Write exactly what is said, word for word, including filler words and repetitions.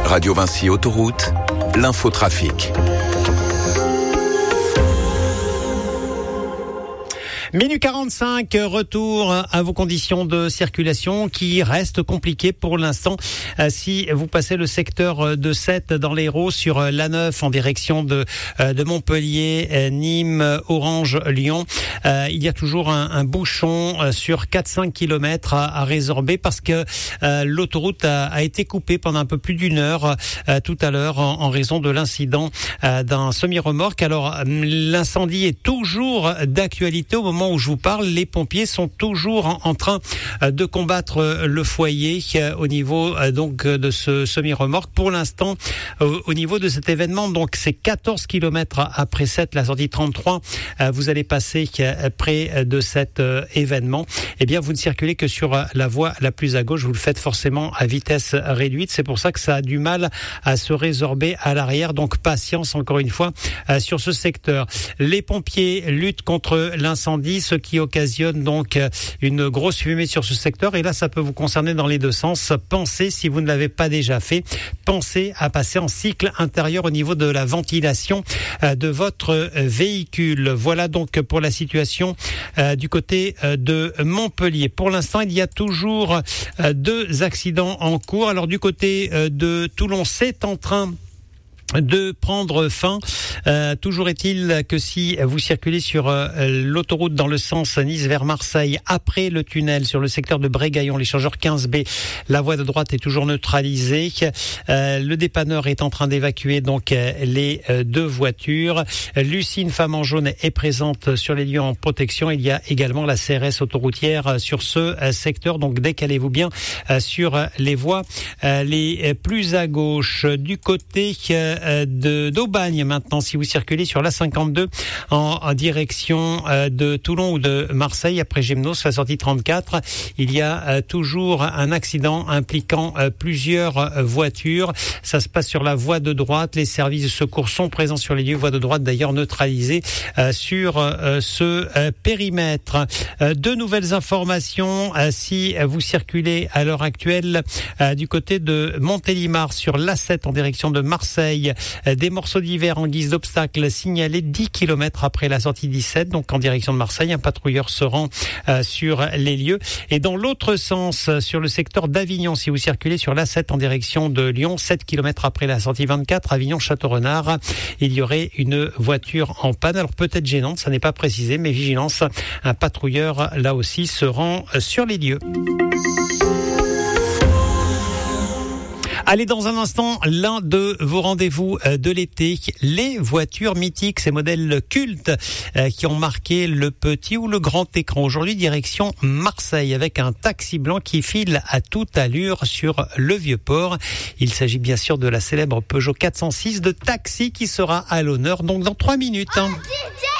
Radio Vinci Autoroute, l'infotrafic. Minuit quarante-cinq, retour à vos conditions de circulation qui restent compliquées pour l'instant. Si vous passez le secteur de Sète dans l'Hérault sur l'A neuf en direction de, de Montpellier, Nîmes, Orange, Lyon, il y a toujours un, un bouchon sur quatre à cinq kilomètres à, à résorber parce que euh, l'autoroute a, a été coupée pendant un peu plus d'une heure euh, tout à l'heure en, en raison de l'incident euh, d'un semi-remorque. Alors l'incendie est toujours d'actualité au moment où je vous parle. Les pompiers sont toujours en, en train de combattre le foyer au niveau donc de ce semi-remorque. Pour l'instant, au, au niveau de cet événement, donc c'est quatorze kilomètres après Sète, la sortie trente-trois, vous allez passer près de cet événement. Eh bien, vous ne circulez que sur la voie la plus à gauche. Vous le faites forcément à vitesse réduite. C'est pour ça que ça a du mal à se résorber à l'arrière. Donc, patience encore une fois sur ce secteur. Les pompiers luttent contre l'incendie, ce qui occasionne donc une grosse fumée sur ce secteur. Et là, ça peut vous concerner dans les deux sens. Pensez, si vous ne l'avez pas déjà fait, pensez à passer en cycle intérieur au niveau de la ventilation de votre véhicule. Voilà donc pour la situation du côté de Montpellier. Pour l'instant, il y a toujours deux accidents en cours. Alors du côté de Toulon, c'est en train de prendre fin. Euh, toujours est-il que si vous circulez sur euh, l'autoroute dans le sens Nice vers Marseille, après le tunnel sur le secteur de Brégaillon, l'échangeur quinze B, la voie de droite est toujours neutralisée. Euh, le dépanneur est en train d'évacuer donc euh, les euh, deux voitures. Lucine Femme en jaune est présente sur les lieux en protection. Il y a également la C R S autoroutière sur ce euh, secteur. Donc décalez-vous bien euh, sur les voies euh, les plus à gauche. Du côté euh, de d'Aubagne maintenant, si vous circulez sur l'A cinquante-deux en, en direction euh, de Toulon ou de Marseille après Gémenos, la sortie trente-quatre, il y a euh, toujours un accident impliquant euh, plusieurs euh, voitures. Ça se passe sur la voie de droite. Les services de secours sont présents sur les lieux. Voie de droite d'ailleurs neutralisée euh, sur euh, ce euh, périmètre. Euh, de nouvelles informations euh, si vous circulez à l'heure actuelle euh, du côté de Montélimar sur l'A sept en direction de Marseille. Des morceaux d'hiver en guise d'obstacle signalés dix kilomètres après la sortie dix-sept, donc en direction de Marseille. Un patrouilleur se rend euh, sur les lieux. Et dans l'autre sens, sur le secteur d'Avignon, si vous circulez sur l'A sept en direction de Lyon, sept kilomètres après la sortie vingt-quatre, Avignon-Château-Renard, il y aurait une voiture en panne. Alors peut-être gênante, ça n'est pas précisé, mais vigilance, un patrouilleur là aussi se rend sur les lieux. Allez, dans un instant, l'un de vos rendez-vous de l'été, les voitures mythiques, ces modèles cultes qui ont marqué le petit ou le grand écran. Aujourd'hui, direction Marseille avec un taxi blanc qui file à toute allure sur le Vieux-Port. Il s'agit bien sûr de la célèbre Peugeot quatre cent six de taxi qui sera à l'honneur donc dans trois minutes. Hein.